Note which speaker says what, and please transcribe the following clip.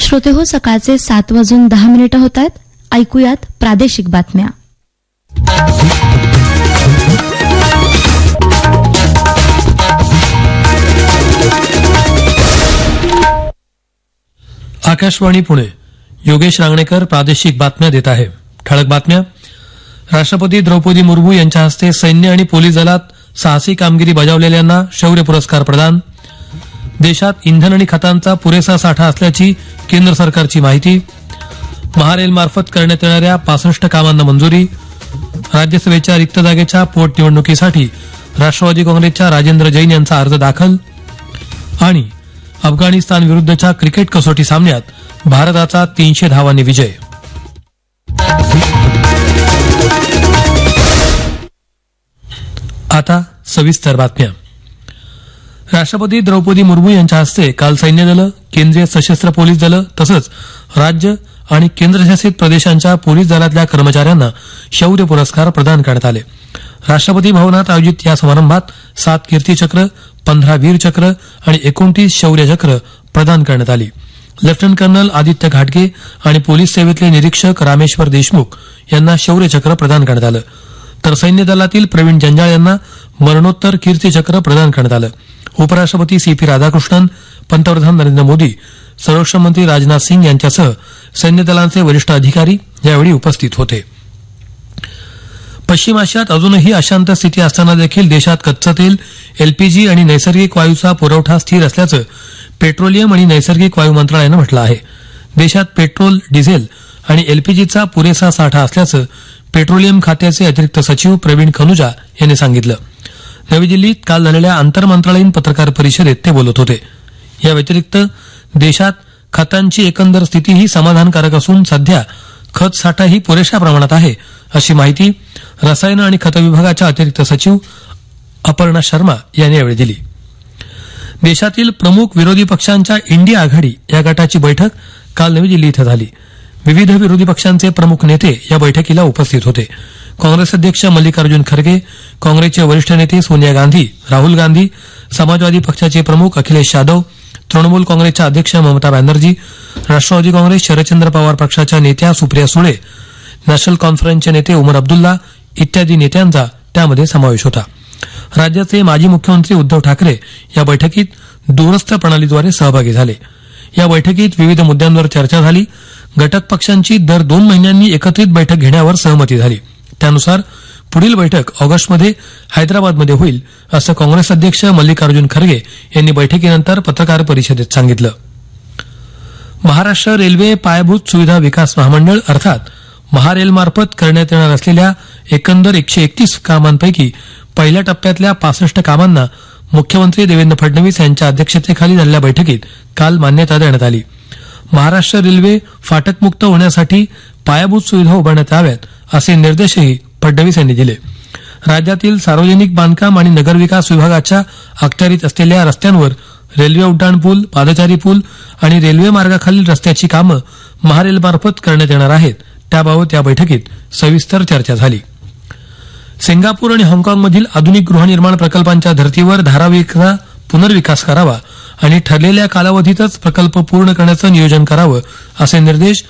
Speaker 1: श्रोते हो, सकाळचे 7:10 होत आहेत. ऐकूयात प्रादेशिक बातम्या.
Speaker 2: आकाशवाणी पुणे. योगेश रांगणेकर प्रादेशिक बातम्या देत आहे. ठळक बातम्या. राष्ट्रपती द्रौपदी मुर्मू यांच्या हस्ते सैन्य आणि पोलीस दलात साहसी कामगिरी बजावलेल्यांना शौर्य पुरस्कार प्रदान. देशात इंधन आणि खतांचा पुरेसा साठा असल्याची केंद्र सरकारची माहिती. महारेलमार्फत करण्यात येणाऱ्या 65 कामांना मंजुरी. राज्यसभेच्या रिक्त जागेच्या पोटनिवडणुकीसाठी राष्ट्रवादी काँग्रेसच्या राजेंद्र जैन यांचा अर्ज दाखल. आणि अफगाणिस्तान विरुद्धच्या क्रिकेट कसोटी सामन्यात भारताचा 300 धावांनी विजय. आता सविस्तर बातम्या. राष्ट्रपती द्रौपदी मुर्मू यांच्या हस्ते काल सैन्य दलं, केंद्रीय सशस्त्र पोलीस दलं तसंच राज्य आणि केंद्रशासित प्रदेशांच्या पोलीस दलातल्या कर्मचाऱ्यांना शौर्य पुरस्कार प्रदान करण्यात आले. राष्ट्रपती भवनात आयोजित या समारंभात 7 कीर्तीचक्र, 15 वीरचक्र आणि 29 शौर्यचक्र प्रदान करण्यात आली. लेफ्टनंट कर्नल आदित्य घाटगे आणि पोलीस सेवेतले निरीक्षक रामेश्वर देशमुख यांना शौर्यचक्र प्रदान करण्यात आलं. तर सैन्य दलातील प्रवीण जंजाळ यांना मरणोत्तर कीर्तीचक्र प्रदान करण्यात आलं. उपराष्ट्रपती सीपी राधाकृष्णन, पंतप्रधान नरेंद्र मोदी, संरक्षण मंत्री राजनाथ सिंग यांच्यासह सैन्य दलांचे वरिष्ठ अधिकारी यावेळी उपस्थित होते. पश्चिम आशियात अजूनही अशांत स्थिती असताना देखील देशात कच्चं तेल, एलपीजी आणि नैसर्गिक वायूचा पुरवठा स्थिर असल्याचं पेट्रोलियम आणि नैसर्गिक वायू मंत्रालयानं म्हटलं आहे. देशात पेट्रोल, डिझेल आणि एलपीजीचा पुरेसा साठा असल्याचं पेट्रोलियम खात्याचे अतिरिक्त सचिव प्रवीण खनुजा यांनी सांगितलं. नवी दिल्लीत काल झालेल्या आंतरमंत्रालयीन पत्रकार परिषदेत ते बोलत होते. या व्यतिरिक्त देशात खतांची एकंदर स्थितीही समाधानकारक असून सध्या खत साठाही पुरेशा प्रमाणात आहे, अशी माहिती रसायन आणि खत विभागाच्या अतिरिक्त सचिव अपर्णा शर्मा यांनी यावेळी दिली. देशातील प्रमुख विरोधी पक्षांच्या इंडिया आघाडी या गटाची बैठक काल नवी दिल्ली इथं झाली. विविध विरोधी पक्षांचे प्रमुख नेते या बैठकीला उपस्थित होते. काँग्रेस अध्यक्ष मल्लिकार्जुन खरगे, काँग्रेसचे वरिष्ठ नेते सोनिया गांधी, राहुल गांधी, समाजवादी पक्षाचे प्रमुख अखिलेश यादव, तृणमूल काँग्रेसच्या अध्यक्ष ममता बॅनर्जी, राष्ट्रवादी काँग्रेस शरदचंद्र पवार पक्षाच्या नेत्या सुप्रिया सुळे, नॅशनल कॉन्फरन्सचे नेते उमर अब्दुल्ला इत्यादी नेत्यांचा त्यामध्ये समावेश होता. राज्याचे माजी मुख्यमंत्री उद्धव ठाकरे या बैठकीत दूरस्थ प्रणालीद्वारे सहभागी झाले. या बैठकीत विविध मुद्द्यांवर चर्चा झाली. घटक पक्षांची दर 2 महिन्यांनी एकत्रित बैठक घेण्यावर सहमती झाली. त्यानुसार पुढील बैठक ऑगस्टमध्ये हैदराबादमध्ये होईल, असं काँग्रेस अध्यक्ष मल्लिकार्जुन खरगे यांनी बैठकीनंतर पत्रकार परिषदेत सांगितलं. महाराष्ट्र रेल्वे पायाभूत सुविधा विकास महामंडळ अर्थात महारेलमार्फत करण्यात येणार असलेल्या एकंदर 131 कामांपैकी पहिल्या टप्प्यातल्या 65 कामांना मुख्यमंत्री देवेंद्र फडणवीस यांच्या अध्यक्षतेखाली झालेल्या बैठकीत काल मान्यता देण्यात आली. महाराष्ट्र रेल्वे फाटकमुक्त होण्यासाठी पायाभूत सुविधा उभारण्यात याव्यात असे निर्देशही फडणवीस यांनी दिले. राज्यातील सार्वजनिक बांधकाम आणि नगरविकास विभागाच्या अखत्यारीत असलेल्या रस्त्यांवर रेल्वे उड्डाणपूल, पादचारी पूल आणि रेल्वे मार्गाखालील रस्त्याची कामं महारेलमार्फत करण्यात येणार आहेत. त्याबाबत या बैठकीत सविस्तर चर्चा झाली. सिंगापूर आणि हाँगकाँगमधील आधुनिक गृहनिर्माण प्रकल्पांच्या धर्तीवर धारावीचा पुनर्विकास करावा आणि ठरलेल्या कालावधीतच प्रकल्प पूर्ण करण्याचं नियोजन करावं, असे निर्देश